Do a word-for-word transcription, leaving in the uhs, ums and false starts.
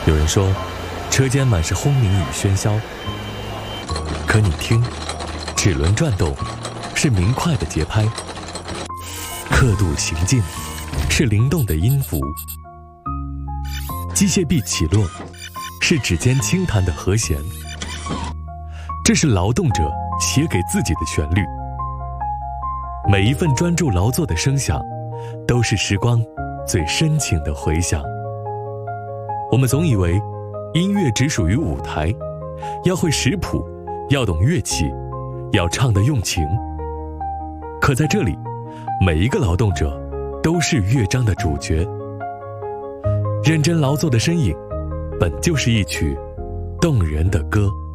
有人说，车间满是轰鸣与喧嚣，可你听，齿轮转动是明快的节拍，刻度行进是灵动的音符，机械臂起落是指尖轻弹的和弦。这是劳动者写给自己的旋律，每一份专注劳作的声响都是时光最深情的回响。我们总以为音乐只属于舞台，要会识谱，要懂乐器，要唱得用情。可在这里，每一个劳动者都是乐章的主角。认真劳作的身影，本就是一曲动人的歌。